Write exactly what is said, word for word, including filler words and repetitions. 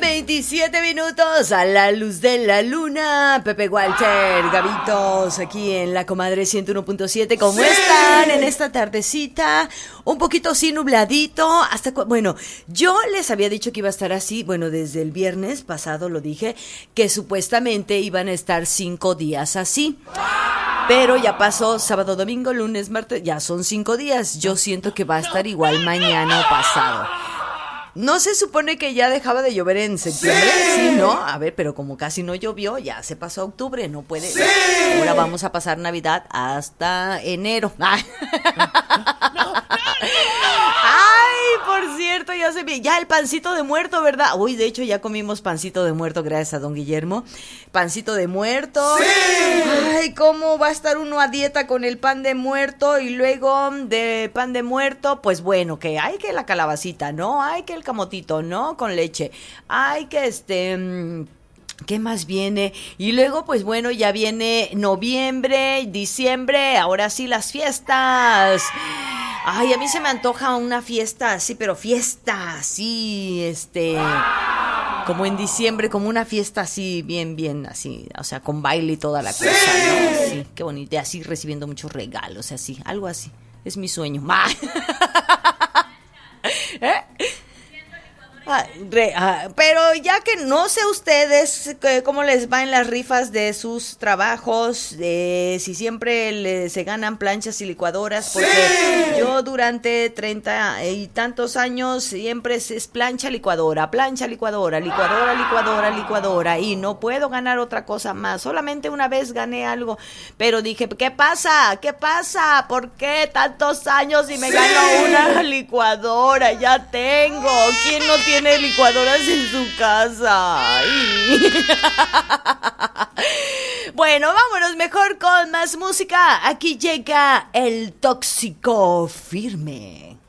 veintisiete minutos a la luz de la luna. Pepe Walter, Gavitos, aquí en La Comadre ciento uno punto siete. ¿Cómo sí. están en esta tardecita? Un poquito así nubladito. Hasta cu- Bueno, yo les había dicho que iba a estar así. Bueno, desde el viernes pasado lo dije, que supuestamente iban a estar cinco días así. Pero ya pasó sábado, domingo, lunes, martes. Ya son cinco días. Yo siento que va a estar igual mañana o pasado. ¿No se supone que ya dejaba de llover en septiembre? Sí, sí, ¿no? A ver, pero como casi no llovió, ya se pasó octubre, no puede. Sí. Ahora vamos a pasar Navidad hasta enero. Ay, Ay por cierto, ya se vi, ya el pancito de muerto, ¿verdad? Uy, de hecho ya comimos pancito de muerto gracias a don Guillermo. Pancito de muerto. Sí. Ay, cómo va a estar uno a dieta con el pan de muerto y luego de pan de muerto, pues bueno, que hay que la calabacita, ¿no? Hay que el camotito, ¿no? Con leche. Hay que este... ¿Qué más viene? Y luego, pues bueno, ya viene noviembre, diciembre, ahora sí las fiestas. Ay, a mí se me antoja una fiesta así, pero fiesta así, este... como en diciembre, como una fiesta así, bien, bien, así, o sea, con baile y toda la cosa, ¿no? Sí, qué bonito, y así recibiendo muchos regalos, así, algo así, es mi sueño. ¿Eh? Ah, re, ah, pero ya que no sé ustedes que, cómo les va en las rifas de sus trabajos, de si siempre le, se ganan planchas y licuadoras, porque ¡sí! Yo durante treinta y tantos años siempre es, es plancha, licuadora, plancha, licuadora, licuadora, licuadora, licuadora, y no puedo ganar otra cosa más. Solamente una vez gané algo, pero dije, ¿qué pasa? ¿Qué pasa? ¿Por qué tantos años y me ¡sí! Gano una licuadora? Ya tengo. ¿Quién no tiene tiene licuadoras en su casa? Bueno, vámonos mejor con más música. Aquí llega el Tóxico Firme.